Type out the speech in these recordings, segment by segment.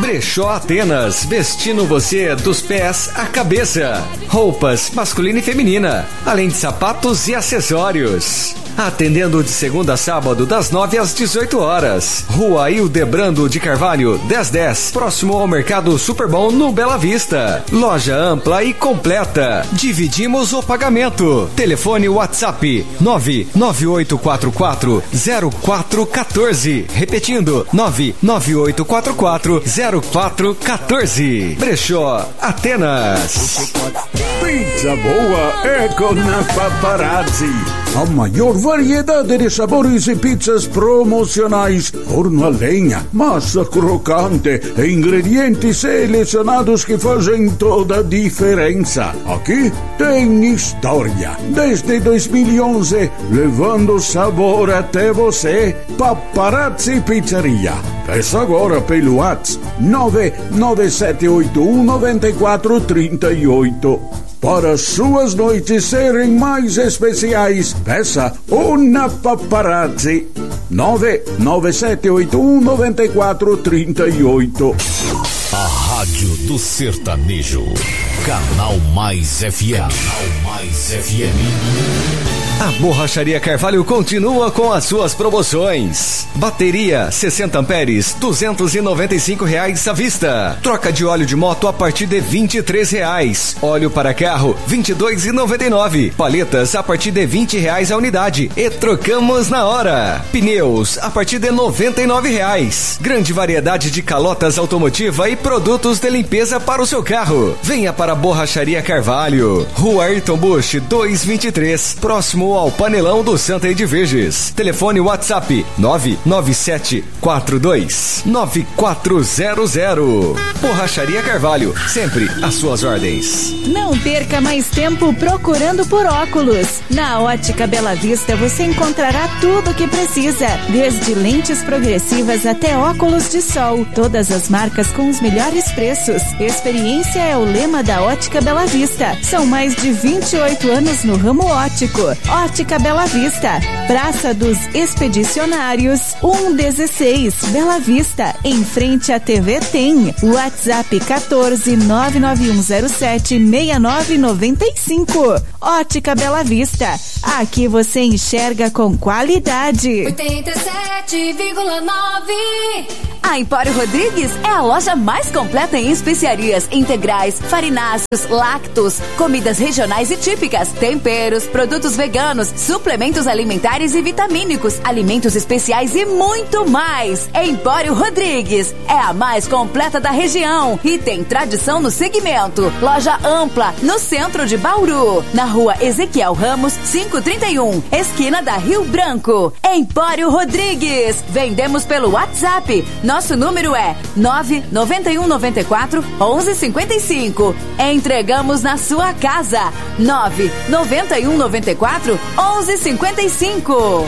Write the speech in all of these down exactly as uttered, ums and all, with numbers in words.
Brechó Atenas, vestindo você dos pés à cabeça. Roupas masculina e feminina, além de sapatos e acessórios. Atendendo de segunda a sábado, das nove às dezoito horas. Rua Hildebrando de Carvalho, dez dez, próximo ao Mercado Superbom, no Bela Vista. Loja ampla e completa. Dividimos o pagamento. Telefone WhatsApp nove nove oito quatro quatro zero quatro um quatro. Repetindo, nove nove oito quatro quatro zero quatro um quatro. Brechó Atenas. Pizza boa é com a Paparazzi. A maior variedade de sabores e pizzas promocionais, forno a lenha, massa crocante e ingredientes selecionados que fazem toda a diferença. Aqui tem história. Desde dois mil e onze, levando sabor até você. Paparazzi Pizzeria. Peça agora pelo WhatsApp nove nove sete oito um nove quatro três oito. Para suas noites serem mais especiais, peça uma Paparazzi. nove nove sete oito um nove quatro três oito. A Rádio do Sertanejo. Canal Mais F M. Canal Mais F M. A Borracharia Carvalho continua com as suas promoções. Bateria sessenta amperes, duzentos e noventa e cinco reais à vista. Troca de óleo de moto a partir de vinte e três reais. Óleo para carro, vinte e dois e noventa e nove. Paletas a partir de vinte reais a unidade e trocamos na hora. Pneus a partir de noventa e nove reais. Grande variedade de calotas automotiva e produtos de limpeza para o seu carro. Venha para a Borracharia Carvalho. Rua Ayrton Busch duzentos e vinte e três, próximo ao Panelão do Santa Edviges. Telefone WhatsApp nove nove sete quatro dois nove quatro zero zero. Borracharia Carvalho, sempre às suas ordens. Não perca mais tempo procurando por óculos. Na Ótica Bela Vista você encontrará tudo o que precisa, desde lentes progressivas até óculos de sol. Todas as marcas com os melhores preços. Experiência é o lema da Ótica Bela Vista. São mais de vinte e oito anos no ramo óptico. Ótica Bela Vista, Praça dos Expedicionários, cento e dezesseis, Bela Vista, em frente à T V Tem. WhatsApp quatorze nove nove um zero sete seis nove nove cinco. Ótica Bela Vista, aqui você enxerga com qualidade. oitenta e sete vírgula nove. A Empório Rodrigues é a loja mais completa em especiarias integrais, farináceos, lácteos, comidas regionais e típicas, temperos, produtos veganos, suplementos alimentares e vitamínicos, alimentos especiais e muito mais. Empório Rodrigues é a mais completa da região e tem tradição no segmento. Loja ampla no centro de Bauru, na rua Ezequiel Ramos, quinhentos e trinta e um, esquina da Rio Branco. Empório Rodrigues. Vendemos pelo WhatsApp. Nosso número é nove nove um nove quatro um um cinco cinco. Entregamos na sua casa. nove nove um nove quatro um um cinco cinco.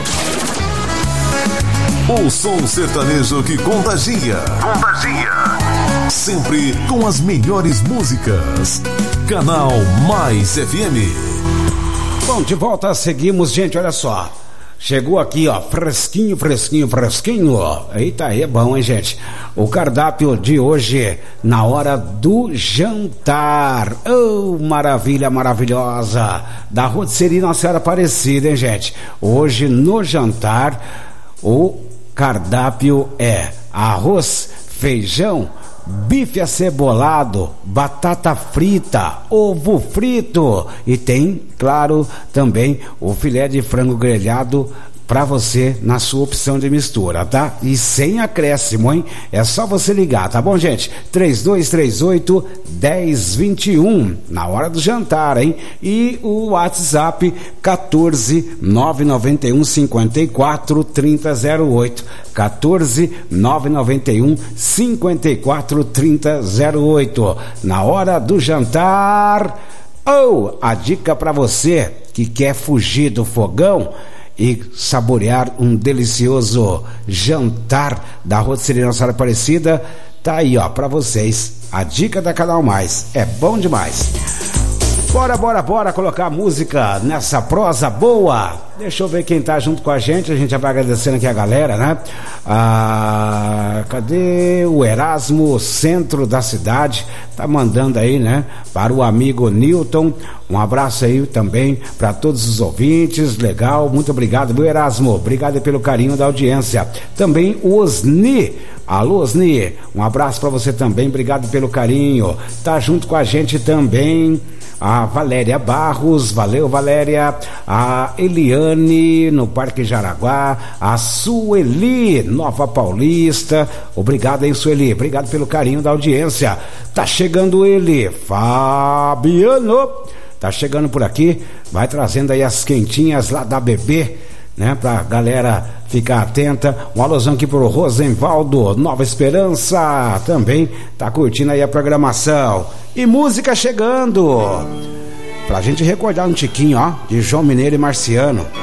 O som sertanejo que contagia. Contagia. Sempre com as melhores músicas. Canal Mais F M. Bom, de volta, seguimos, gente, olha só. Chegou aqui, ó, fresquinho, fresquinho, fresquinho, ó. Eita, aí é bom, hein, gente? O cardápio de hoje, na hora do jantar. Oh, maravilha, maravilhosa. Da Rotisserie Nossa Senhora Aparecida, hein, gente? Hoje, no jantar, o cardápio é arroz, feijão, bife acebolado, batata frita, ovo frito e tem, claro, também o filé de frango grelhado para você na sua opção de mistura, tá? E sem acréscimo, hein? É só você ligar, tá bom, gente? três dois três oito, um zero dois um na hora do jantar, hein? E o WhatsApp quatorze nove nove um cinco quatro trinta zero oito. quatorze nove nove um cinco quatro trinta zero oito. Na hora do jantar. Oh, a dica para você que quer fugir do fogão e saborear um delicioso jantar da Rotisserie Nossa Senhora Aparecida, tá aí, ó, pra vocês. A dica da Canal Mais é bom demais. Bora, bora, bora colocar música nessa prosa boa. Deixa eu ver quem tá junto com a gente. A gente já vai agradecendo aqui a galera, né? Ah, cadê o Erasmo, centro da cidade? Tá mandando aí, né? Para o amigo Newton. Um abraço aí também para todos os ouvintes. Legal, muito obrigado, meu Erasmo. Obrigado pelo carinho da audiência. Também o Osni. Alô, Osni. Um abraço para você também. Obrigado pelo carinho. Tá junto com a gente também a Valéria Barros, valeu Valéria, a Eliane no Parque Jaraguá, a Sueli, Nova Paulista, obrigado aí Sueli, obrigado pelo carinho da audiência. Tá chegando ele, Fabiano, tá chegando por aqui, vai trazendo aí as quentinhas lá da Bebê, né, pra galera ficar atenta. Um alusão aqui pro Rosenvaldo, Nova Esperança, também tá curtindo aí a programação. E música chegando, pra gente recordar um tiquinho, ó, de João Mineiro e Marciano.